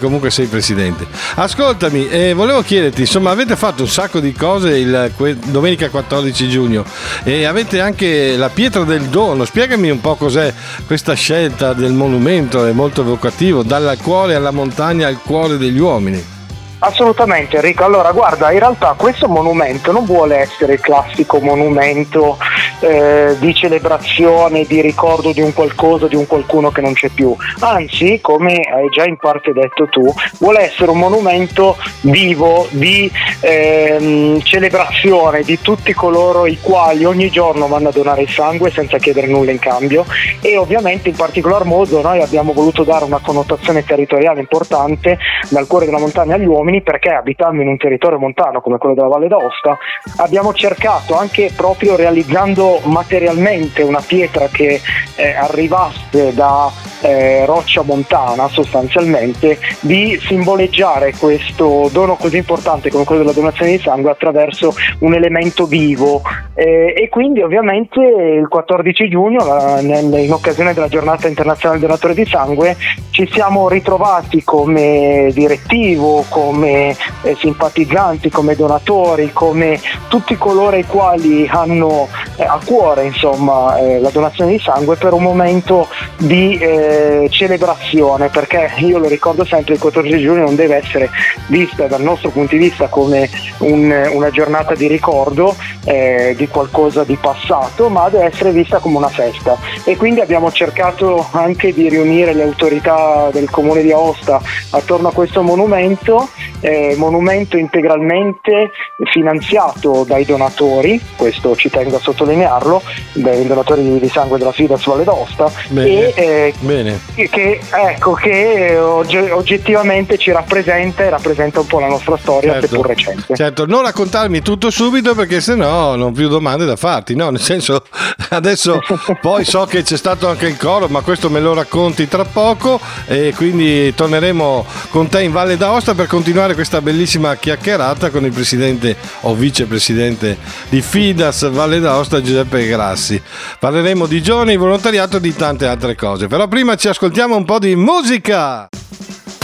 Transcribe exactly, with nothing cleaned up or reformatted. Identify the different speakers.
Speaker 1: comunque sei presidente. Ascoltami, eh, volevo chiederti, insomma, avete fatto un sacco di cose il que- domenica quattordici giugno e avete anche la pietra del dono. Spiegami un po' cos'è questa scelta del monumento, è molto evocativo, dal cuore alla montagna al cuore degli uomini.
Speaker 2: Assolutamente Enrico, allora guarda, in realtà questo monumento non vuole essere il classico monumento eh, di celebrazione, di ricordo di un qualcosa, di un qualcuno che non c'è più, anzi, come hai già in parte detto tu, vuole essere un monumento vivo di ehm, celebrazione di tutti coloro i quali ogni giorno vanno a donare il sangue senza chiedere nulla in cambio, e ovviamente in particolar modo noi abbiamo voluto dare una connotazione territoriale importante dal cuore della montagna agli uomini, perché abitando in un territorio montano come quello della Valle d'Aosta abbiamo cercato, anche proprio realizzando materialmente una pietra che eh, arrivasse da eh, roccia montana sostanzialmente, di simboleggiare questo dono così importante come quello della donazione di sangue attraverso un elemento vivo, eh, e quindi ovviamente il quattordici giugno, la, nel, in occasione della giornata internazionale del donatore di sangue, ci siamo ritrovati come direttivo, come eh, simpatizzanti, come donatori, come tutti coloro i quali hanno eh, a cuore insomma eh, la donazione di sangue, per un momento di eh, celebrazione, perché io lo ricordo sempre, il quattordici giugno non deve essere vista dal nostro punto di vista come un, una giornata di ricordo eh, di qualcosa di passato, ma deve essere vista come una festa, e quindi abbiamo cercato anche di riunire le autorità del comune di Aosta attorno a questo monumento, eh, monumento integralmente finanziato dai donatori, questo ci tengo a sottolinearlo, dai donatori di sangue della Fides Valle d'Aosta, e eh,
Speaker 1: Bene.
Speaker 2: che ecco che ogge- oggettivamente ci rappresenta e rappresenta un po' la nostra storia,
Speaker 1: Certo.
Speaker 2: seppur recente.
Speaker 1: Certo, non raccontarmi tutto subito perché sennò non ho più domande da farti, no? Nel senso, adesso poi so che c'è stato anche il coro, ma questo me lo racconti tra poco, e quindi torneremo con te in Valle d'Aosta per continuare questa bellissima chiacchierata con il presidente o vicepresidente di Fides Valle d'Aosta, Giuseppe Grassi. Parleremo di giovani, volontariato e di tante altre cose, però prima ci ascoltiamo un po' di musica.